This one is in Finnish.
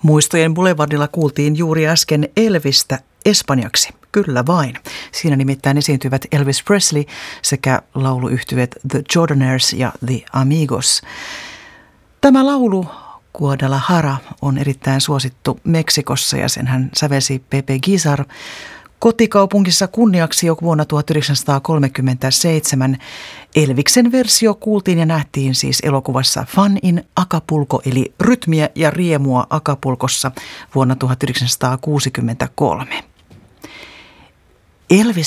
Muistojen Boulevardilla kuultiin juuri äsken Elvistä espanjaksi. Kyllä vain. Siinä nimittäin esiintyvät Elvis Presley sekä lauluyhtyeet The Jordanaires ja The Amigos. Tämä laulu Guadalajara on erittäin suosittu Meksikossa ja sen hän sävelsi Pepe Guizar kotikaupunkissa kunniaksi jo vuonna 1937. Elviksen versio kuultiin ja nähtiin siis elokuvassa Fun in Acapulco eli rytmiä ja riemua Acapulcossa vuonna 1963. Elvis